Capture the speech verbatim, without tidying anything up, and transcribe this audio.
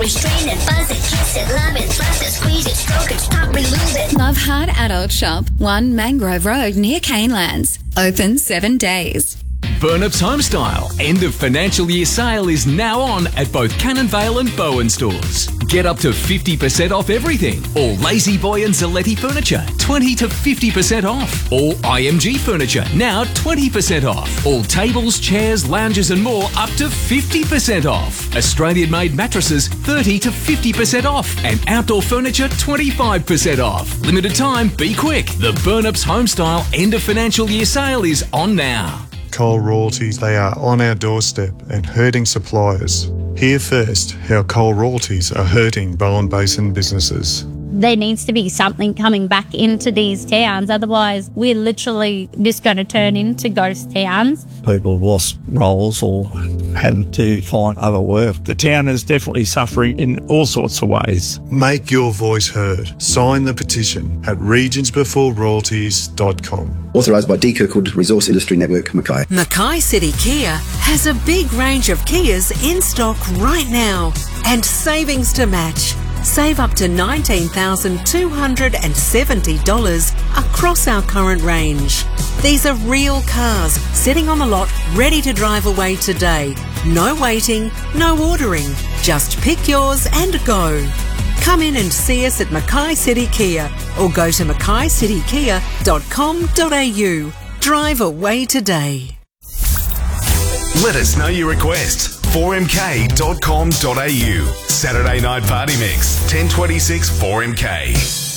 restrain it, buzz it, kiss it, love it, thrust it, squeeze it, stroke it, stop, relove it. Love Hard Adult Shop, one Mangrove Road near Canelands. Open seven days. Burnup's Homestyle end of financial year sale is now on at both Cannon Vale and Bowen stores. Get up to fifty percent off everything. All Lazy Boy and Zaletti furniture, twenty to fifty percent off. All I M G furniture, now twenty percent off. All tables, chairs, lounges and more, up to fifty percent off. Australian-made mattresses, thirty to fifty percent off. And outdoor furniture, twenty-five percent off. Limited time, be quick. The Burnup's Homestyle end of financial year sale is on now. Coal royalties, they are on our doorstep and hurting suppliers. Hear first how coal royalties are hurting Bowen Basin businesses. There needs to be something coming back into these towns, otherwise we're literally just going to turn into ghost towns. People have lost roles or had to find other work. The town is definitely suffering in all sorts of ways. Make your voice heard. Sign the petition at regions before royalties dot com. Authorised by D Kirkwood Resource Industry Network, Mackay. Mackay City Kia has a big range of Kias in stock right now and savings to match. Save up to nineteen thousand two hundred seventy dollars across our current range. These are real cars sitting on the lot ready to drive away today. No waiting, no ordering. Just pick yours and go. Come in and see us at Mackay City Kia or go to mackay city kia dot com dot a u. Drive away today. Let us know your requests. four m k dot com dot a u. Saturday Night Party Mix, ten twenty-six four M K.